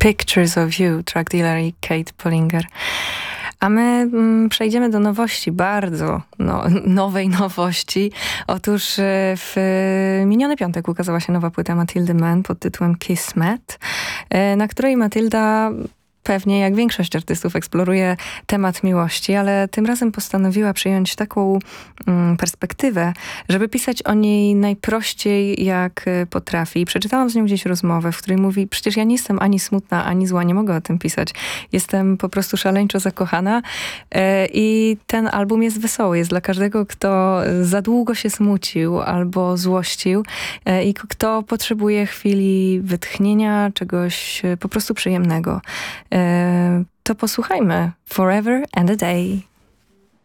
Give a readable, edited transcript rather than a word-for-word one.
Pictures of You, Drug Dealer i Kate Pollinger. A my przejdziemy do nowości, bardzo nowej nowości. Otóż w miniony piątek ukazała się nowa płyta Matildy Mann pod tytułem Kismet, na której Matylda pewnie jak większość artystów eksploruje temat miłości, ale tym razem postanowiła przyjąć taką perspektywę, żeby pisać o niej najprościej jak potrafi. Przeczytałam z nią gdzieś rozmowę, w której mówi: przecież ja nie jestem ani smutna, ani zła, nie mogę o tym pisać. Jestem po prostu szaleńczo zakochana i ten album jest wesoły. Jest dla każdego, kto za długo się smucił albo złościł i kto potrzebuje chwili wytchnienia, czegoś po prostu przyjemnego. To posłuchajmy Forever and a Day.